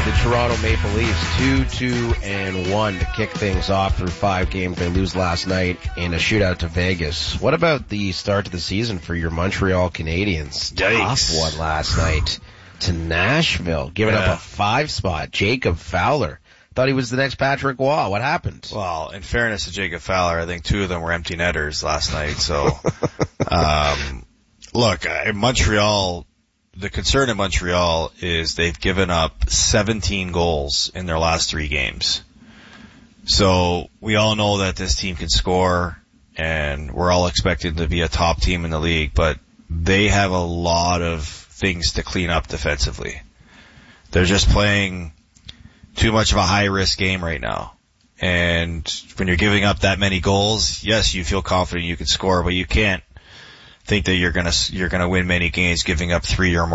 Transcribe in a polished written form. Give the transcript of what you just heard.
the Toronto Maple Leafs 2-2-1 to kick things off through 5 games. They lose last night in a shootout to Vegas. What about the start to the season for your Montreal Canadiens? Tough one last night to Nashville, giving up a 5 spot. Jacob Fowler. Thought he was the next Patrick Waugh. What happened? Well, in fairness to Jacob Fowler, I think 2 of them were empty netters last night. So, look, in Montreal, the concern in Montreal is they've given up 17 goals in their last 3 games. So we all know that this team can score, and we're all expected to be a top team in the league, but they have a lot of things to clean up defensively. They're just playing too much of a high-risk game right now. And when you're giving up that many goals, yes, you feel confident you can score, but you can't think that you're gonna win many games giving up 3 or more